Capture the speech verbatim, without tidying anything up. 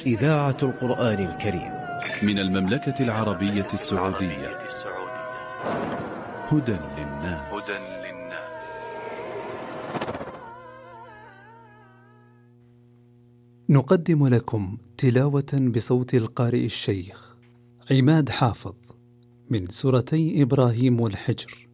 إذاعة القرآن الكريم من المملكة العربية السعودية. هدى للناس. نقدم لكم تلاوة بصوت القارئ الشيخ عماد حافظ من سورتي إبراهيم والحجر